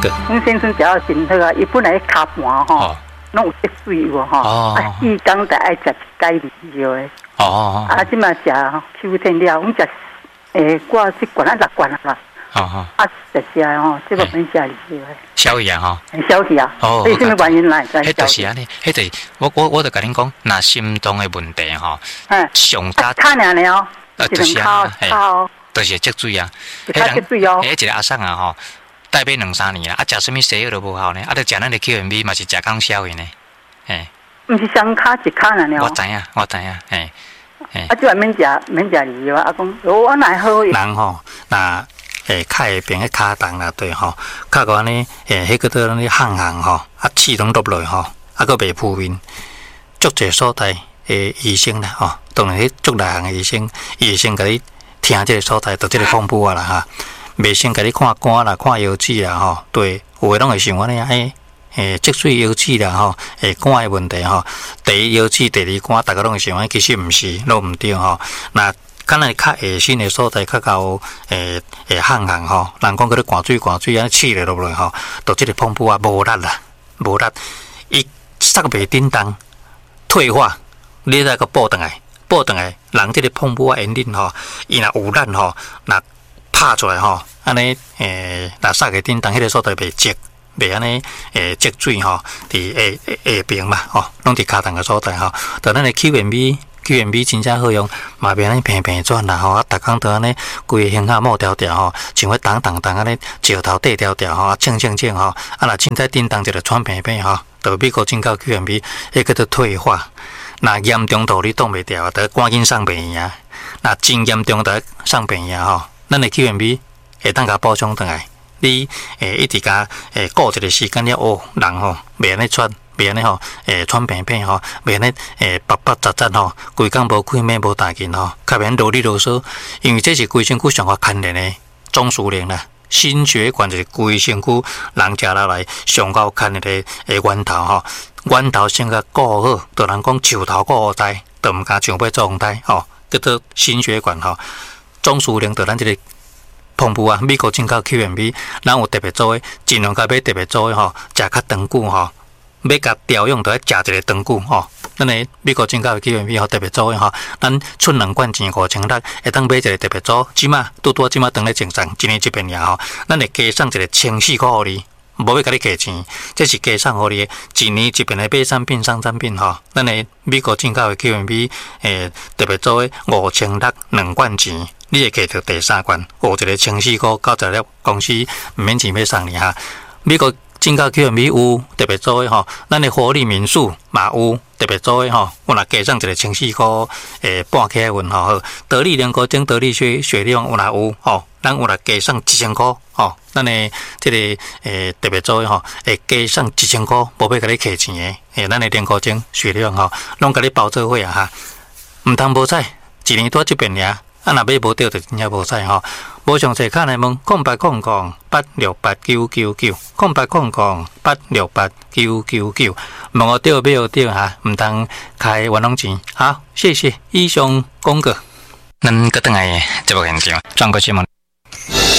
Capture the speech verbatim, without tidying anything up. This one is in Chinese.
阮先生食到真好啊，伊本来骹盘吼，拢有积水有吼，啊，四工才爱食一解米药的。哦。啊，即嘛食秋天了，阮食诶，挂一罐啊六罐啦。哦哦。啊，食食吼，即个免食哩药的。消去啊吼。 消去啊。哦。为什么原因来？ 迄就是安尼，迄就是我我我就甲恁讲，若心脏的问题吼，上加。 看尔了哦。 啊，就是啊，嘿，就是积水啊。 积水哦。 迄一个阿婶啊吼。带买两三年啦，啊，食什么西药都无效呢，啊，著食咱的 Q M B 嘛是食讲消的呢，嘿。 毋是双骹一骹啦呢。 我知影，我知影，嘿， 嘿。啊，即个免食免食哩药啊，讲哦，我乃好。 人吼，那诶骹下边个骹重啦，对吼，骹个安尼诶，迄个都安尼烘烘吼，啊，气拢落落吼，啊，佫袂浮面，足侪所在诶医生啦吼，当然迄足内行诶医生，医生甲你听即个所在，就即个恐怖啊啦哈。袂先甲你看肝啦，看腰子啦吼，对，有诶拢会想安尼诶，诶，积水腰子啦吼，诶，肝诶问题吼，第一腰子，第二肝，大家拢会想安，其实毋是，拢毋对吼。那敢若较下身诶所在较够诶诶烘烘吼，人讲嗰啲寒水寒水安尼气咧落落吼，都即个碰布啊无力啦，无力，伊煞袂叮当，退化，你再个补倒来，补倒来，人即个碰布啊炎症吼，伊若有力吼，若拍出来吼，安尼诶，若煞个叮当，迄个所在袂积，袂安尼诶积水吼，伫下下边嘛吼，拢伫骹重个所在吼。但咱诶 Q M B。Q M B 真正好用，嘛变安尼平平转啦吼，啊，逐工都安尼规个形下冒条条吼，像迄重重重安尼石头缀条条吼，啊，正正正吼，啊，若凊彩叮当一个喘平平吼，就美国进口 Q M B， 迄个叫做退化。若严重到你挡袂掉，得赶紧送病院啊！若真严重，得送病院吼。咱的 Q M B 会当甲补充倒来，你诶一直甲诶过一个时间了哦，人吼袂安尼喘。袂安尼吼，诶，喘平平吼，袂安尼诶，白白杂杂吼，规工无开咩无大劲吼，较免啰里啰嗦，因为这是规身躯上较牵连的总司令啦，心血管就是规身躯人食落来上高牵连的诶源头吼，源头先甲顾好，就人讲树头顾好呆，就毋敢想要做红呆吼，叫做心血管吼，总司令就咱这个。碰布啊，美国进口 Q M B， 咱有特别做诶，尽量甲买特别做诶吼，食较长久吼。要甲调用，就要食一个长久吼。咱诶美国进口的 Q M B 吼特别做诶吼，咱出两罐钱五千六，会当买一个特别做，即马拄拄即马当咧正常，一年一遍尔吼。咱会加送一个千四块互你，无要甲你加钱，这是加送互你的，一年一遍的买产品送产品吼。咱诶美国进口的 Q M B 诶特别做诶五千六两罐钱，你会加到第三罐，有一个千四块，到时了公司毋免钱要送你哈。美国进口 Q M B 有特别做诶吼，咱诶活力民宿嘛有特别做诶吼，我若加上一个千四块诶半克运吼，好，得力莲果精得力血血量有若有吼，咱有若加上一千块吼，咱诶即个诶特别做诶吼，会加上一千块，无要甲你客钱诶，诶，咱诶莲果精血量吼，拢甲你包做伙啊哈，毋通无彩，一年多一遍尔。啊，若买无着就真正无使吼。无详细看来问空八空空八六八九九九，空八空空八六八九九九。问我着买有着哈，毋通开冤枉钱。好，谢谢以上讲过。咱搁等来节目现场，转过节目。